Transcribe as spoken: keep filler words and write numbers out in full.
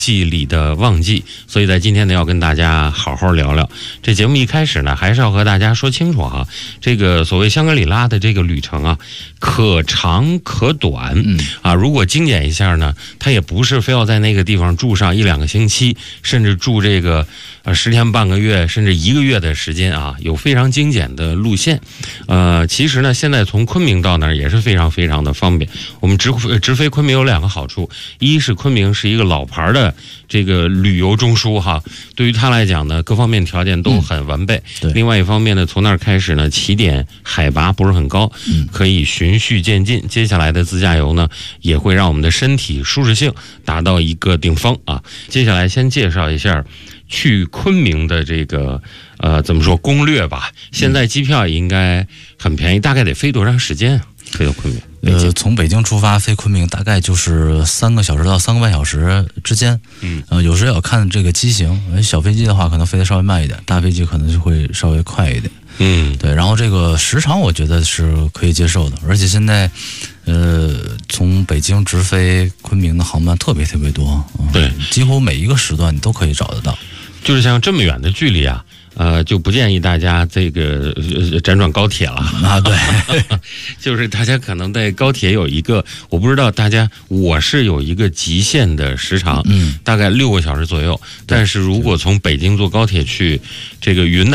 季里的旺季，所以在今天呢，要跟大家好好聊聊。这节目一开始呢，还是要和大家说清楚哈，这个所谓香格里拉的这个旅程啊，可长可短，嗯啊，如果精简一下呢，它也不是非要在那个地方住上一两个星期，甚至住这个呃十天半个月，甚至一个月的时间啊，有非常精简的路线。呃，其实呢，现在从昆明到那儿也是非常非常的方便。我们直直飞昆明有两个好处，一是昆明是一个老牌的这个旅游中枢哈，对于他来讲呢，各方面条件都很完备。嗯、另外一方面呢，从那儿开始呢，起点海拔不是很高，嗯、可以循序渐进。接下来的自驾游呢，也会让我们的身体舒适性达到一个顶峰啊。接下来先介绍一下去昆明的这个呃怎么说攻略吧。现在机票应该很便宜，大概得飞多长时间啊？飞到昆明？ 呃，从北京出发飞昆明大概就是三个小时到三个半小时之间。嗯，呃，有时要看这个机型，小飞机的话可能飞得稍微慢一点，大飞机可能就会稍微快一点。嗯，对。然后这个时长我觉得是可以接受的，而且现在，呃，从北京直飞昆明的航班特别特别多。嗯、对，几乎每一个时段你都可以找得到。 就是像这么远的距离啊。呃，就不建议大家这个呃辗转高铁了啊。对， 就是大家可能在高铁有一个，我不知道大家，我是有一个极限的时长，嗯，大概六个小时左右。但是如果从北京坐高铁去这个云南。